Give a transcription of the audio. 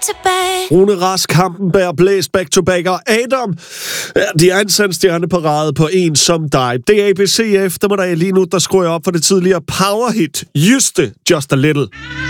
tilbage. Rune Rask, Hampenberg, Blæs, Back to Back og Adam. Ja, de er en sandstjerneparade på En som dig. Det er ABC eftermiddag lige nu, der skruer op for det tidligere powerhit Juste Just a Little.